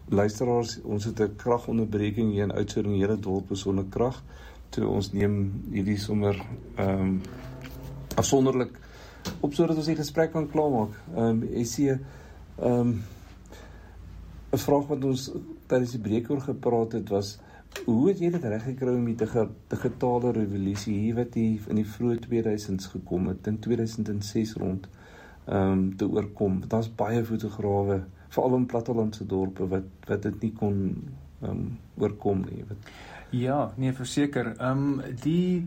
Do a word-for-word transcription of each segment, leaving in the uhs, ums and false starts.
luisteraars, ons het 'n kragonderbreking hier in Oudtshoorn, die hele dorp is sonder krag. So ons neem hierdie sommer ehm um, afsonderlik op sodat ons die gesprek kan klaarmaak. Ehm um, ek sê ehm um, 'n vraag wat ons tydens die breek oor gepraat het was, hoe het jy dit reggekry om die dig- digitale revolusie hier wat die in die vroeë tweeduisends gekom het, in twee duisend ses rond, um, te oorkom? Daar's baie fotograwe, veral in plattelandse dorpe, wat, wat dit nie kon um, oorkom nie. Wat... Ja, nee, verseker. Um, die...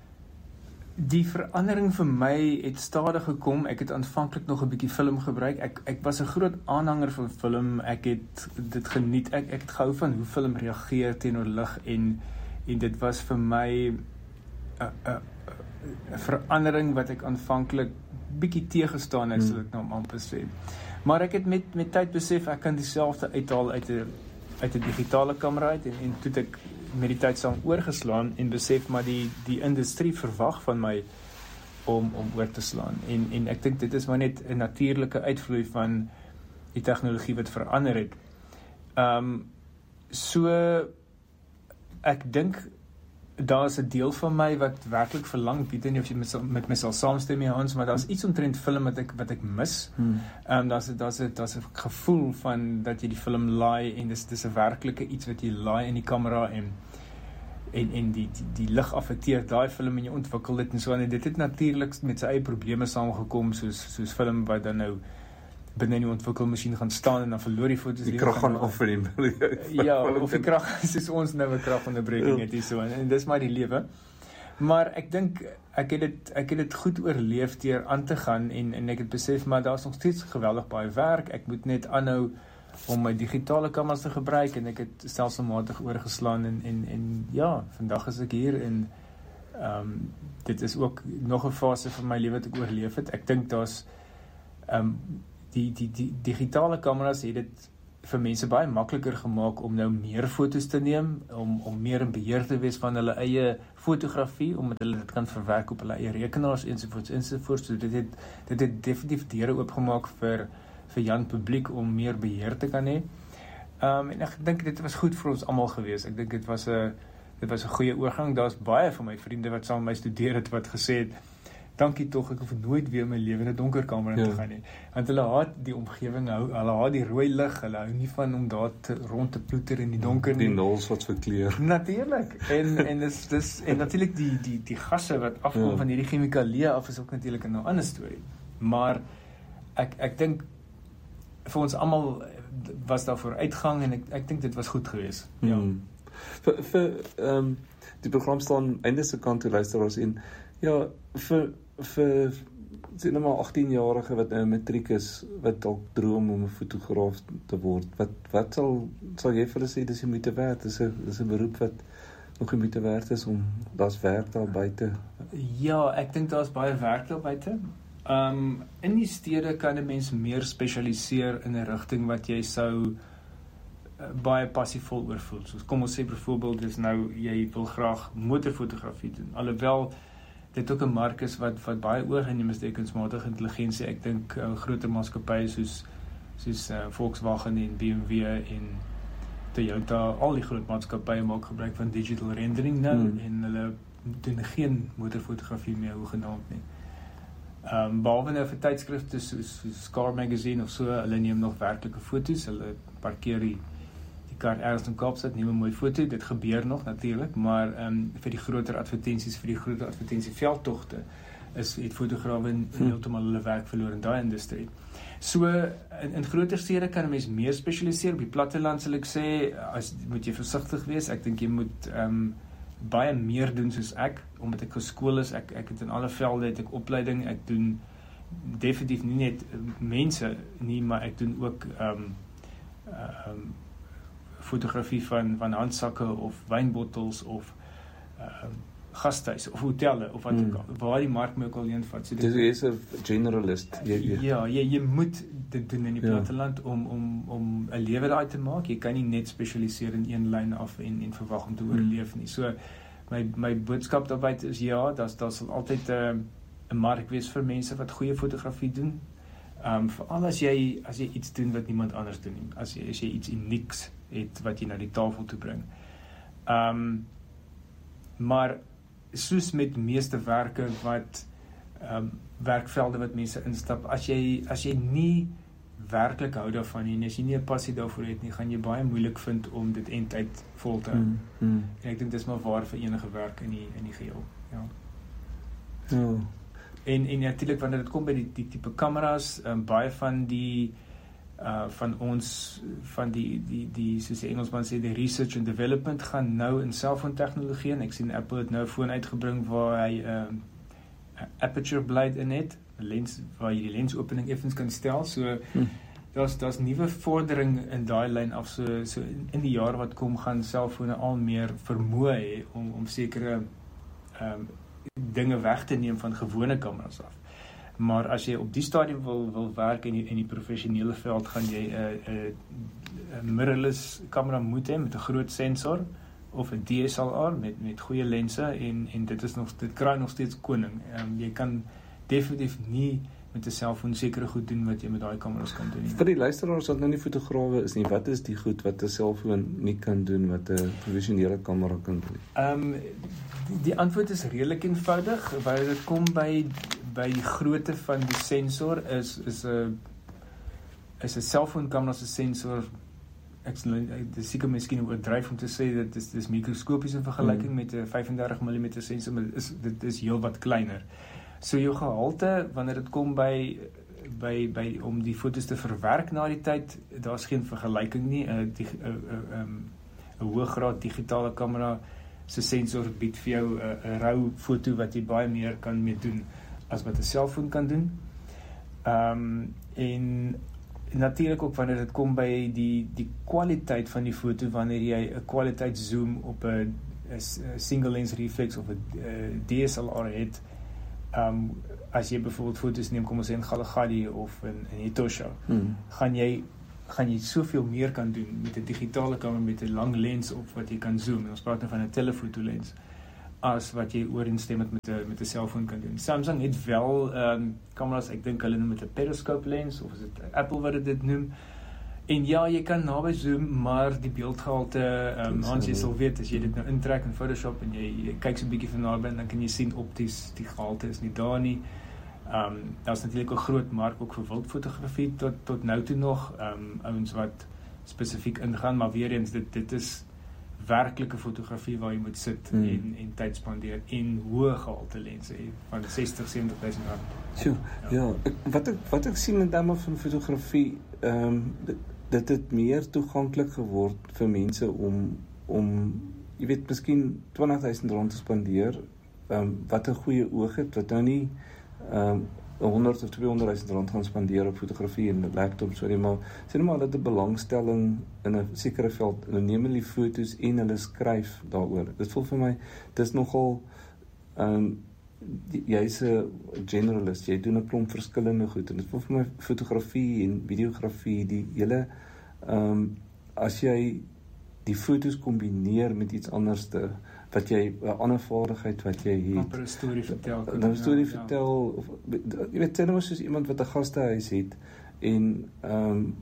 Die verandering vir my het stadig gekom. Ek het aanvanklik nog 'n bietjie film gebruik. Ek ek was 'n groot aanhanger van film. Ek het dit geniet. Ek ek het gehou van hoe film reageer teenoor lig en en dit was vir my 'n 'n 'n verandering wat ek aanvanklik bietjie teëgestaan het, hmm. sal ek nou amper sê. Maar ek het met met tyd besef ek kan dieselfde uithaal uit 'n uit 'n digitale kamera uit en en toe ek met die tyd saam oorgeslaan en besef maar die die industrie verwag van my om om oor te slaan en en ek dink dit is maar net 'n natuurlike uitvloei van die tegnologie wat verander het. Ehm um, so ek dink daar's 'n deel van my wat werklik verlang, weet nie of jy met, met my sal saamstem, Hans, maar daar's iets omtrent film wat ek wat ek mis. Ehm hmm. um, daar's daar's 'n daar's 'n gevoel van dat jy die film laai en dis dis 'n werklike iets wat jy laai in die kamera en en en die die, die lig affekteer daai film en jy ontwikkel dit en so en dit het natuurlik met sy eie probleme saamgekom soos soos film wat dan nou binne in die ontwikkelmasjien gaan staan en dan verloor die foto's die krag gaan af vir die ja, of die krag soos ons nou 'n kragonderbreking het hier so en, en dis maar die lewe. Maar ek dink ek het dit ek het dit goed oorleef deur aan te gaan en en ek het besef maar daar's nog steeds geweldig baie werk. Ek moet net aanhou om my digitale kameras te gebruik en ek het stelselmatig oorgeslaan en en en ja, vandag is ek hier en ehm um, dit is ook nog 'n fase van my lewe wat ek oorleef het. Ek dink daar's ehm um, Die, die, die digitale kameras het dit vir mense baie makliker gemaak om nou meer foto's te neem, om, om meer in beheer te wees van hulle eie fotografie, omdat hulle dit kan verwerk op hulle eie rekenaars, ensovoorts, ensovoorts. So dit het, dit het definitief deure oopgemaak vir, vir Jan publiek om meer beheer te kan hê. Um, en ek dink dit was goed vir ons almal gewees. Ek dink dit was 'n dit was 'n goeie oorgang. Daar's baie van my vriende wat saam met my studeer het wat gesê het, dankie tog, ek hoef nooit weer my lewe in 'n donker kamer in ja. te gaan nie. Want hulle haat die omgewing, hou, hulle haat die rooi lig, hulle hou nie van om daar te, rond te ploeter in die donker die nie. Die nuls wat verkleur. Natuurlik. En en dis dis en natuurlik die die die gasse wat afkom ja. van hierdie chemikalieë af is ook natuurlik 'n nou ander storie. Maar ek ek dink vir ons almal was daar vooruitgang en ek ek dink dit was goed geweest. Ja. Hmm. Vir vir ehm um, die program staan einde se kant toe luisteraars en ja, vir vir sien nou maar agtien-jarige wat nou matriek is, wat dalk droom om 'n fotograaf te word. Wat wat sal sal jy vir hulle sê dis die moeite werd? Dis 'n dis 'n beroep wat nog die moeite werd is om daar's werk daar buite. Ja, ek dink daar's baie werk daar buite. Ehm um, in die stede kan 'n mens meer spesialiseer in 'n rigting wat jy sou uh, baie passievol oor voel. So kom ons sê byvoorbeeld dis nou jy wil graag motorfotografie doen. Alhoewel dit ook 'n mark is wat wat baie oorgeneem is deur kunsmatige intelligensie. Ek dink uh, groter maatskappye soos soos uh, Volkswagen en B M W en Toyota, al die groot maatskappye maak gebruik van digital rendering nou hmm. en hulle doen geen motorfotografie meer hoegenaamd nie. Ehm um, behalwe nou vir tydskrifte soos, soos Car Magazine of so, hulle neem nog werklike foto's, hulle parkeer die kar ergens in Kaapstad, neem 'n mooi foto, dit gebeur nog natuurlik, maar um, vir die groter advertensies, vir die groter advertensieveldtogte is het fotograwe heeltemal hulle werk verloor in daai industrie. So in, in groter stede kan 'n mens meer spesialiseer. Op die platteland sal ek sê, as moet jy versigtig wees. Ek dink jy moet um, baie meer doen soos ek, omdat ek geskool is. Ek ek het in alle velde het ek opleiding. Ek doen definitief nie net mense nie, maar ek doen ook um, um, fotografie van van handsakke of wynbottels of uh, gasthuise of hotelle of wat ook al, hmm. waar die mark my ook al heen vat. So dit is 'n generalist. Jy, jy. Ja, jy, jy moet dit doen in die ja. platteland om om om 'n lewe daai te maak. Jy kan nie net spesialiseer in een lyn af en en verwag om te oorleef nie. So my my boodskap daarbey is ja, daar's daar sal altyd 'n uh, 'n mark wees vir mense wat goeie fotografie doen. Um, veral as jy, as jy iets doen wat niemand anders doen nie, as jy, as jy iets unieks het wat jy na die tafel toe bring. Um, maar soos met meeste werke wat um, werkvelde wat mense instap, as jy, as jy nie werklik hou daarvan nie, en as jy nie 'n passie daarvoor het nie, gaan jy baie moeilik vind om dit eintyd vol te hou. Mm, mm. En ek dink dis maar waar vir enige werk in die, in die geheel. Ja. Ja. En, en natuurlik, wanneer dit kom by die, die tipe kameras, um, baie van die uh, van ons, van die, die, die soos die Engelsman sê, die research and development gaan nou in cellphone tegnologie, en ek sien Apple het nou 'n foon uitgebring waar hy um, aperture blade in het, 'n lens waar jy die lensopening effens kan stel, so hm. daar's daar's nuwe vordering in daai lyn af, so so in, in die jaar wat kom gaan selfone al meer vermoë hê om om sekere ehm um, dinge weg te neem van gewone kameras af. Maar as jy op die stadium wil wil werk in die in die professionele veld, gaan jy 'n uh, 'n uh, uh, mirrorless kamera moet hê met 'n groot sensor of 'n D S L R met met goeie lense, en en dit is nog dit kry nog steeds koning. Ehm um, jy kan definitief nie met 'n selfoon sekere goed doen wat jy met daai kameras kan doen nie. Vir die luisteraars wat nou nie fotograwe is nie, wat is die goed wat 'n selfoon nie kan doen wat 'n professionele kamera kan doen? Ehm um, die, die antwoord is redelik eenvoudig. Wanneer dit kom by by die grootte van die sensor, is is 'n is 'n selfoonkamera se sensor, ek dis seker miskien oordryf om te sê dat dis dis mikroskopies in vergelyking mm. met 'n vyf en dertig millimeter sensor, maar dit is dit is heelwat kleiner. So jou gehalte, wanneer dit kom by by by om die foto's te verwerk na die tyd, daar's geen vergelyking nie. 'n 'n 'n hoë graad digitale kamera se sensor bied vir jou 'n 'n rou foto wat jy baie meer kan mee doen as wat 'n selfoon kan doen. Ehm um, en natuurlik ook wanneer dit kom by die die kwaliteit van die foto, wanneer jy 'n kwaliteit zoom op 'n single lens reflex of 'n D S L R het. Um, as jy byvoorbeeld foto's neem, kom ons sê in Galagadi of in, in Etosha, hmm. gaan jy gaan jy soveel meer kan doen met 'n digitale kamera met 'n lang lens op wat jy kan zoom. En ons praat nou van 'n telefoto lens as wat jy ooreenstemmend met 'n met 'n selfoon kan doen. Samsung het wel um, kameras, ek dink hulle noem dit 'n periscope lens, of is dit Apple wat dit noem. En ja, jy kan naby zoom, maar die beeldgehalte, um, ons jy sal weet, as jy dit nou intrek in Photoshop en jy, jy kyk so 'n bietjie van naby, dan kan jy sien opties die gehalte is nie daar nie. Um, daar is natuurlik 'n groot mark ook vir wildfotografie tot tot nou toe nog, um, ouens wat spesifiek ingaan, maar weer eens dit dit is werklike fotografie waar jy moet sit mm. en en tyd spandeer en hoë gehalte lense van sestig sewentig duisend rand. Sjoe, ja, ja ek, wat ek wat ek sien in terme van fotografie, ehm um, dit het meer toeganklik geword vir mense om om jy weet miskien twintig duisend rand te spandeer, ehm um, wat 'n goeie oog het, wat nou nie ehm um, honderd of tweehonderd duisend rand gaan spandeer op fotografie en 'n laptop, sorry, maar sê net maar dat 'n belangstelling in 'n sekere veld, hulle neem hulle foto's en hulle skryf daaroor. Dit voel vir my dis nogal ehm um, jy's 'n generalist, jy doen 'n klomp verskillende goed, en dit voel vir my fotografie en videografie, die hele ehm um, as jy die foto's kombineer met iets anderste, wat jy 'n ander vaardigheid wat jy het, amper 'n storie vertel, nou 'n storie ja, vertel, ja. Of jy weet, sê nou maar soos iemand wat 'n gastehuis het en ehm um,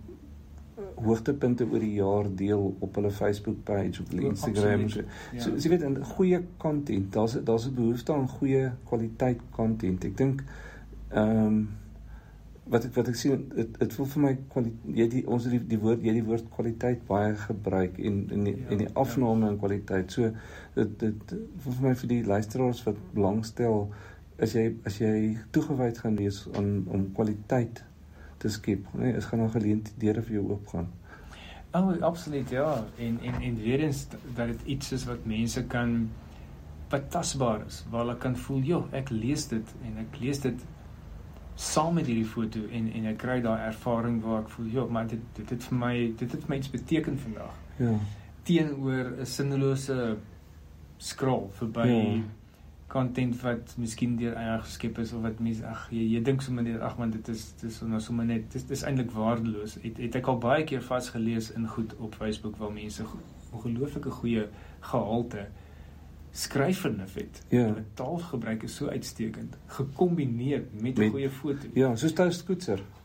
hoogtepunte oor die jaar deel op hulle Facebook page, op hulle Instagram, so, ja. so, so jy weet, en goeie content, daar's daar's 'n behoefte aan goeie kwaliteit content. Ek dink ehm um, wat ek wat ek sien, dit dit voel vir my jy die ons het die, die woord jy die woord kwaliteit baie gebruik en in die, ja, in die afname ja. in kwaliteit. So dit dit voel vir my vir die luisteraars wat belangstel, as jy as jy toegewyd gaan wees aan om kwaliteit te skep, nee, is gaan 'n geleenthede vir jou oopgaan. Oh, absoluut, ja. En en en weer eens dat dit iets is wat mense kan wat tasbaar is, waar hulle kan voel, joh, ek lees dit en ek lees dit saam met hierdie foto en en ek kry daai ervaring waar ek voel, joh, maar dit dit het vir my dit het vir my iets beteken vandag. Ja. Teenoor 'n sinnelose scroll verby ja. content wat miskien deur eie geskep is, of wat mense ag jy, jy dink sommer net ag man dit is dis nou sommer net dis dis eintlik waardeloos. Het het ek al baie keer vasgelees in goed op Facebook waar mense ongelooflike goeie gehalte skryf in het. Ja. Hulle taalgebruik is so uitstekend, gekombineer met 'n goeie foto. Ja, soos Toast Koetser.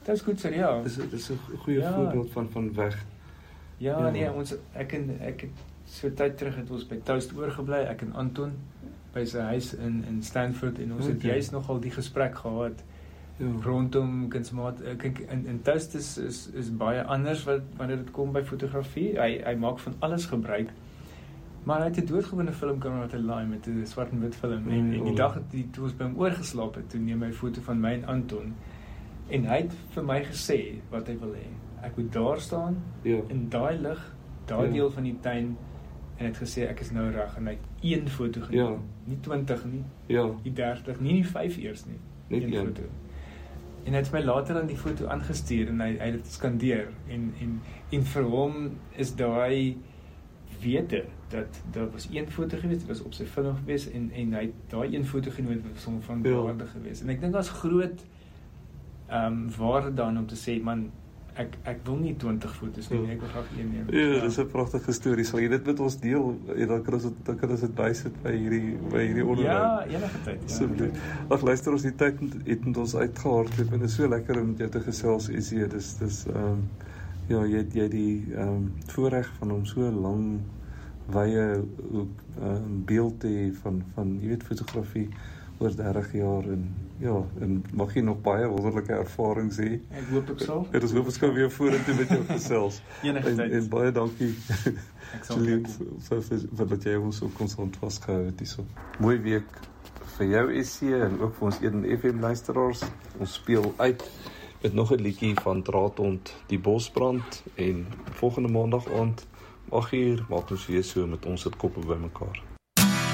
Dit is goed sir, ja. Dis dis 'n goeie Ja. voorbeeld van van weg. Ja, Ja. nee, ons ek en ek het so tyd terug het ons by Toast oorgebly, ek en Anton by sy huis in in Stanford en ons het Okay. juist nogal die gesprek gehad Ja. rondom kunsmaat. Kyk, in in Toast is is is baie anders wat wanneer dit kom by fotografie. Hy hy maak van alles gebruik. Maar hy het 'n doodgewone filmkamera wat hy laai met 'n swart en wit film. En, en die dag het die toe ons by hom oorgeslaap het, toe neem hy 'n foto van my en Anton. En hy het vir my gesê wat hy wil hê. Ek moet daar staan Ja. in daai lig, daai Ja. deel van die tuin en het gesê ek is nou reg en hy het een foto geneem. Ja. Nie twintig nie, Ja. nie dertig, nie nie vyf eers nie. Net een. foto. En hy het my later aan die foto aangestuur en hy hy het dit skandeer en en en vir hom is daai wete dat daar was een foto gewees, dit was op sy film gewees en en hy het daai een foto genoem wat hom van Ja. waarde gewees. En ek dink daar's groot ehm um, waarde dan om te sê man ek ek wil nie twintig foto's nie, Ja. ek wil graag een neem. Ja, dis 'n pragtige storie. Sal jy dit met ons deel? En dan kan ons dit dan kan ons dit bysit by hierdie by hierdie onderhoud. Ja, enige tyd. Ja. Asseblief. Ag luister, ons die tyd het met ons uitgehardloop en dit is so lekker om met jou te gesels, Isie. Dis dis ehm um, ja, jy het jy die ehm um, voorreg van om so lank wye ook ehm beeld te hê van van jy weet fotografie oor dertig jaar en ja, en mag jy nog baie wonderlike ervarings hê. Ek hoop ek sal. En ons hoop ons kan weer vorentoe met jou gesels. Enige En, tyd. en baie dankie. Ek sal Julie, kyk. vir vir vir dat jy ons so konstant vasgehou het hierso. Mooi week vir jou Essie en ook vir ons Eden F M luisteraars. Ons speel uit met nog 'n liedjie van Draadhond, Die Bosbrand en volgende maandag aand agt uur maak ons weer so met ons dit koppe bymekaar.